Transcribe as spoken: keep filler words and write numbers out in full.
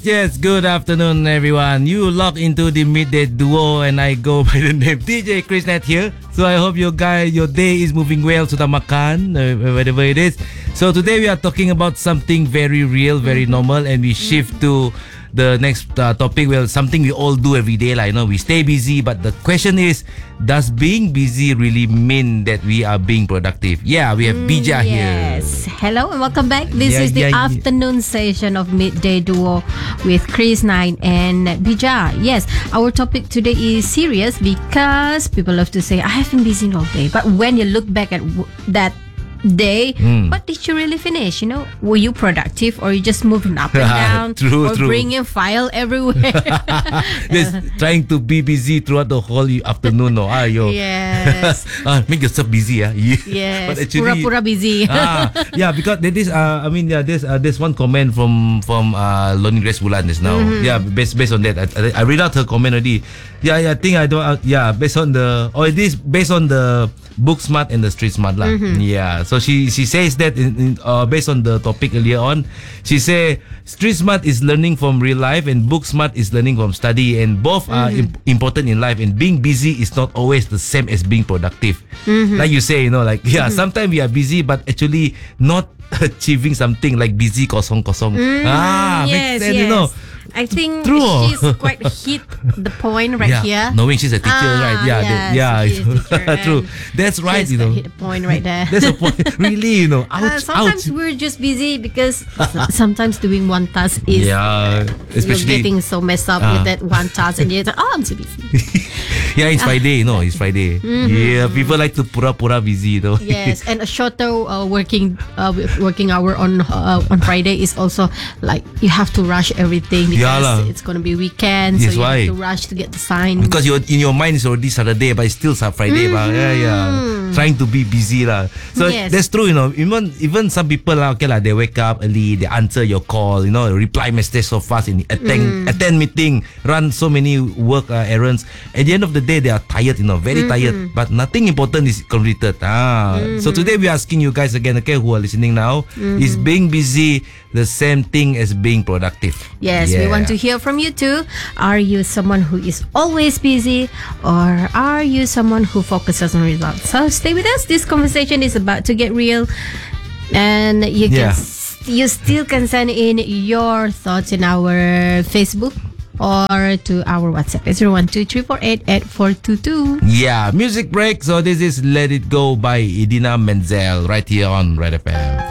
yes. Good afternoon, everyone. You log into the Midday Duo, and I go by the name D J Krisnet here. So I hope your guy, your day is moving well. Sudah makan, uh, whatever it is. So today we are talking about something very real, very normal, and we shift to the next uh, topic. Well, something we all do every day, like, you know, we stay busy. But the question is, does being busy really mean that we are being productive? Yeah, we have Bija mm, here. Yes. Hello and welcome back. This Yeah, is the yeah, yeah. afternoon session of Midday Duo with Chris Nine and Bija. Yes, our topic today is serious because people love to say, I have been busy all day. But when you look back at w- that day, Mm. what did you really finish? You know, were you productive or you just moving up and down True, or true. bringing file everywhere? Just trying to be busy throughout the whole afternoon. No, ayo. Yes. Ah, make yourself busy, ah. Yeah. Yes. But actually, Pura-pura busy. ah, yeah, because there is, uh, I mean, yeah, there's, uh, there's one comment from from uh, Lonely Grace Bulan just now. Mm-hmm. Yeah, based based on that, I, I, I read out her comment already. Yeah, yeah, I think I don't. Uh, yeah, based on the, or it is based on the book smart and the street smart lah. Mm-hmm. Yeah, so she she says that in, in, uh, based on the topic earlier on, she say street smart is learning from real life and book smart is learning from study, and both are Mm-hmm. imp- important in life. And being busy is not always the same as being productive. Mm-hmm. Like you say, you know, like yeah, sometimes we are busy but actually not achieving something, like busy kosong kosong. Ah, yes, makes sense, yes. you know. I think True. she's quite hit the point right Yeah, here. knowing she's a teacher, Ah, right? Yeah, yes, that- yeah, she is a teacher, true. and That's right, She's you know. hit the point right there. That's a point. Really, you know. Uh, Ouch, sometimes ouch. we're just busy because s- sometimes doing one task is Yeah, you're especially getting so messed up Ah. with that one task and you're like, oh, I'm so busy. yeah, it's Friday, you know. It's Friday. Yeah, people like to pura-pura busy, though. Yes, and a shorter uh, working uh, working hour on uh, on Friday is also like you have to rush everything because Yeah lah. it's gonna be weekend, Yes, so you why? have to rush to get the sign. Because you're in your mind it's already Saturday, but it's still Sat- Friday, bah. Yeah, yeah. Trying to be busy, lah. So Yes. that's true, you know. Even even some people, lah, okay, lah, they wake up early, they answer your call, you know, reply message so fast, and attend attend meeting, run so many work uh, errands. At the end of the day, they are tired, you know, very tired. But nothing important is completed. Ah, so today we are asking you guys again, okay, who are listening now, is being busy the same thing as being productive? Yes, we Yeah. want to hear from you too. Are you someone who is always busy or are you someone who focuses on results? So stay with us. This conversation is about to get real and you can Yeah. s- you still can send in your thoughts in our Facebook or to our WhatsApp. It's zero one two three four eight eight four two two. Yeah, music break. So this is Let It Go by Idina Menzel right here on Red F M.